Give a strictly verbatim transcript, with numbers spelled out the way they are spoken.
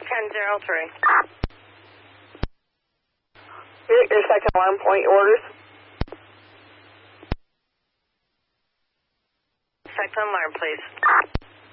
ten zero three. Your, your second alarm point orders. Second alarm, please.